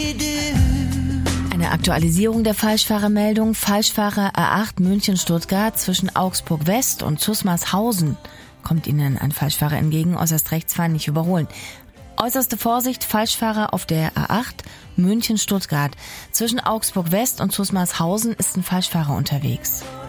Eine Aktualisierung der Falschfahrermeldung. Falschfahrer A8 München-Stuttgart zwischen Augsburg West und Zusmarshausen. Kommt Ihnen ein Falschfahrer entgegen, äußerst rechts fahren, nicht überholen. Äußerste Vorsicht, Falschfahrer auf der A8 München-Stuttgart. Zwischen Augsburg West und Zusmarshausen ist ein Falschfahrer unterwegs.